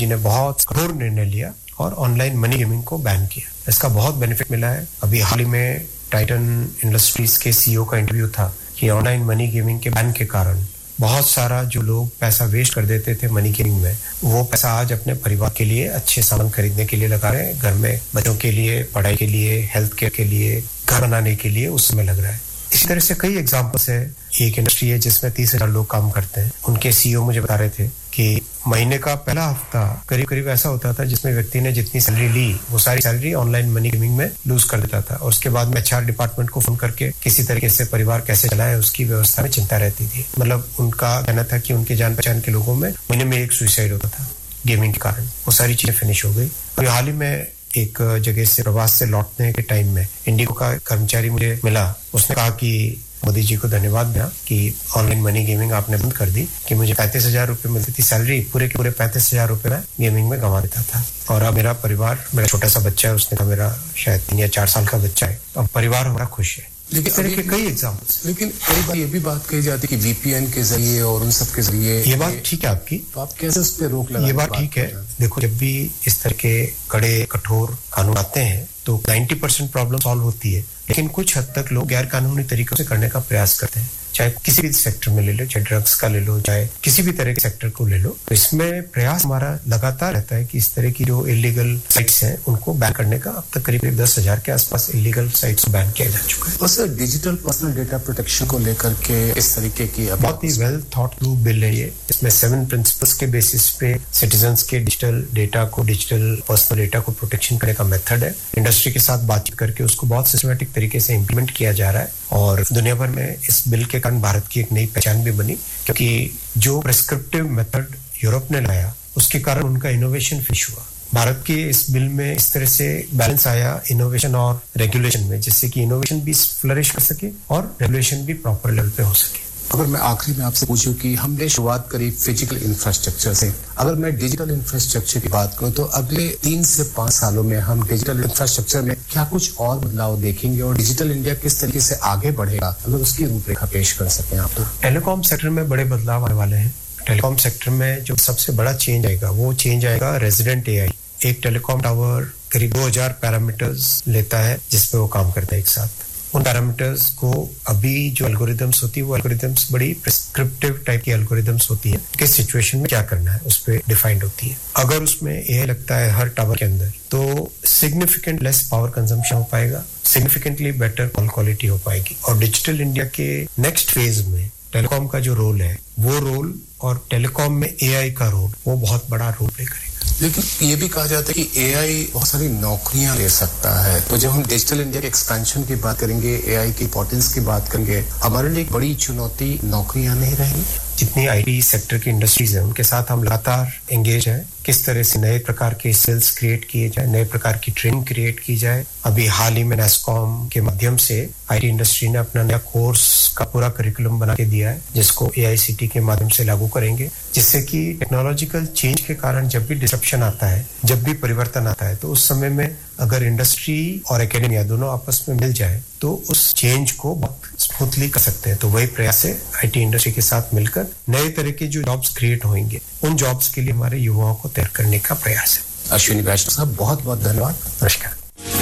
जी ने बहुत कठोर निर्णय लिया और ऑनलाइन मनी गेमिंग को बैन किया। इसका बहुत बेनिफिट मिला है। अभी हाल ही में टाइटन इंडस्ट्रीज के सीईओ का इंटरव्यू था कि ऑनलाइन मनी गेमिंग के बैन के कारण बहुत सारा जो लोग पैसा वेस्ट कर देते थे मनी गेमिंग में, वो पैसा आज अपने परिवार के लिए अच्छे सामान खरीदने के लिए लगा रहे हैं, घर में बच्चों के लिए, पढ़ाई के लिए, हेल्थ केयर के लिए, घर बनाने के लिए उसमें लग रहा है। इसी तरह से कई एग्जांपल्स है। एक इंडस्ट्री है जिसमें 30,000 लोग काम करते हैं। उनके सीईओ मुझे बता रहे थे कि महीने का पहला हफ्ता करीब ऐसा होता था जिसमें व्यक्ति ने जितनी सैलरी ली वो सारी सैलरी ऑनलाइन मनी गेमिंग में लूज कर देता था और उसके बाद में एचआर डिपार्टमेंट को फोन करके किसी तरीके से परिवार कैसे चलाए उसकी व्यवस्था में चिंता रहती थी। मतलब उनका कहना था कि उनके जान पहचान के लोगों में महीने में एक सुसाइड होता था गेमिंग के कारण। वो सारी चीजें फिनिश हो गई। अभी हाल ही में एक जगह से प्रवास से लौटने के टाइम में इंडिगो का कर्मचारी मुझे मिला। उसने कहा कि मोदी जी को धन्यवाद दिया कि ऑनलाइन मनी गेमिंग आपने बंद कर दी, कि मुझे 35,000 रुपए मिलती थी सैलरी, पूरे 35,000 रुपए मैं गेमिंग में गंवा देता था। और अब मेरा परिवार, मेरा छोटा सा बच्चा है, उसने कहा मेरा शायद 3 या 4 साल का बच्चा है, अब परिवार हमारा खुश है। लेकिन तरह के कई एग्जाम्पल्स। लेकिन कई बार ये भी बात कही जाती है कि वीपीएन के जरिए और उन सब के जरिए। ये बात ठीक है आपकी, तो आप कैसे उस पर रोक लगा? ये बात ठीक है। देखो, जब भी इस तरह के कड़े कठोर कानून आते हैं तो 90% प्रॉब्लम सॉल्व होती है, लेकिन कुछ हद तक लोग गैर कानूनी तरीकों से करने का प्रयास करते हैं। चाहे किसी भी सेक्टर में ले लो, चाहे ड्रग्स का ले लो, चाहे किसी भी तरह के सेक्टर को ले लो, तो इसमें प्रयास हमारा लगातार रहता है कि इस तरह की जो इलीगल साइट्स हैं उनको बैन करने का। अब तक करीब 10,000 के आसपास इलीगल साइट्स बैन किया जा चुका है। और sir, digital personal data protection को लेकर के इस तरीके की बहुत ही वेल थॉट थ्रू बिल है ये। इसमें 7 प्रिंसिपल्स के बेसिस पे सिटीजन्स के डिजिटल डेटा को, डिजिटल पर्सनल डेटा को प्रोटेक्शन करने का मेथड है। इंडस्ट्री के साथ बातचीत करके उसको बहुत सिस्टमैटिक तरीके से इम्प्लीमेंट किया जा रहा है और दुनिया भर में इस बिल के कारण भारत की एक नई पहचान भी बनी, क्योंकि जो प्रिस्क्रिप्टिव मेथड यूरोप ने लाया उसके कारण उनका इनोवेशन फिनिश हुआ। भारत के इस बिल में इस तरह से बैलेंस आया इनोवेशन और रेगुलेशन में, जिससे कि इनोवेशन भी फ्लरिश कर सके और रेगुलेशन भी प्रॉपर लेवल पे हो सके। अगर मैं आखिरी में आपसे पूछूं कि हमने शुरुआत करी फिजिकल इंफ्रास्ट्रक्चर से, अगर मैं डिजिटल इंफ्रास्ट्रक्चर की बात करूं तो अगले 3 से 5 सालों में हम डिजिटल इंफ्रास्ट्रक्चर में क्या कुछ और बदलाव देखेंगे और डिजिटल इंडिया किस तरीके से आगे बढ़ेगा, अगर उसकी रूपरेखा पेश कर सकें आप तो। टेलीकॉम सेक्टर में बड़े बदलाव आने वाले हैं। टेलीकॉम सेक्टर में जो सबसे बड़ा चेंज आएगा वो चेंज आएगा रेजिडेंट एआई। एक टेलीकॉम टावर करीब 2000 पैरामीटर्स लेता है जिसपे वो काम करता है एक साथ। उन पैरामीटर्स को अभी जो एल्गोरिदम्स होती है वो एल्गोरिदम्स बड़ी प्रिस्क्रिप्टिव टाइप की एल्गोरिदम्स होती है, किस सिचुएशन में क्या करना है उस पर डिफाइंड होती है। अगर उसमें एआई लगता है हर टावर के अंदर तो सिग्निफिकेंट लेस पावर कंजम्पशन हो पाएगा, सिग्निफिकेंटली बेटर कॉल क्वालिटी हो पाएगी। और डिजिटल इंडिया के नेक्स्ट फेज में टेलीकॉम का जो रोल है वो रोल और टेलीकॉम में एआई का रोल वो बहुत बड़ा रोल प्ले करेगा। लेकिन ये भी कहा जाता है कि एआई बहुत सारी नौकरियां ले सकता है, तो जब हम डिजिटल इंडिया के एक्सपेंशन की बात करेंगे, एआई की इंपॉर्टेंस की बात करेंगे, हमारे लिए एक बड़ी चुनौती नौकरियां नहीं रहेंगी। जितनी आईटी सेक्टर की इंडस्ट्रीज है उनके साथ हम लगातार एंगेज हैं, किस तरह से नए प्रकार के स्किल्स क्रिएट किए जाए, नए प्रकार की ट्रेनिंग क्रिएट की जाए। अभी हाल ही में नेस्कॉम के माध्यम से आईटी इंडस्ट्री ने अपना नया कोर्स का पूरा करिकुलम बना के दिया है जिसको एआईसीटी के माध्यम से लागू करेंगे, जिससे कि टेक्नोलॉजिकल चेंज के कारण जब भी डिसरप्शन आता है, जब भी परिवर्तन आता है, तो उस समय में अगर इंडस्ट्री और एकेडमिया दोनों आपस में मिल जाए तो उस चेंज को बहुत स्मूथली कर सकते हैं। तो वही प्रयास है आईटी इंडस्ट्री के साथ मिलकर नए तरह के जो जॉब्स क्रिएट होंगे उन जॉब्स के लिए हमारे युवाओं को तैयार करने का प्रयास है। अश्विनी वैष्णव साहब, बहुत बहुत धन्यवाद। नमस्कार।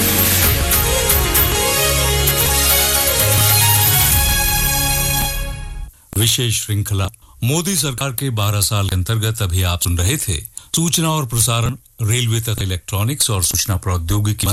विशेष श्रृंखला मोदी सरकार के 12 साल के अंतर्गत अभी आप सुन रहे थे सूचना और प्रसारण, रेलवे तथा इलेक्ट्रॉनिक्स और सूचना प्रौद्योगिकी